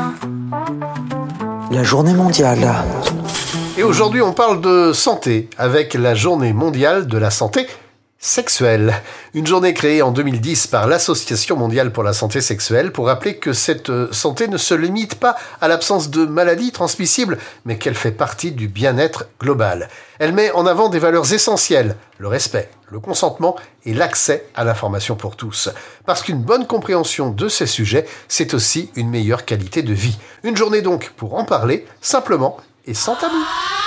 La journée mondiale. Et aujourd'hui, on parle de santé avec la journée mondiale de la santé sexuelle. Une journée créée en 2010 par l'Association mondiale pour la santé sexuelle pour rappeler que cette santé ne se limite pas à l'absence de maladies transmissibles, mais qu'elle fait partie du bien-être global. Elle met en avant des valeurs essentielles, le respect, le consentement et l'accès à l'information pour tous. Parce qu'une bonne compréhension de ces sujets, c'est aussi une meilleure qualité de vie. Une journée donc pour en parler, simplement et sans tabou.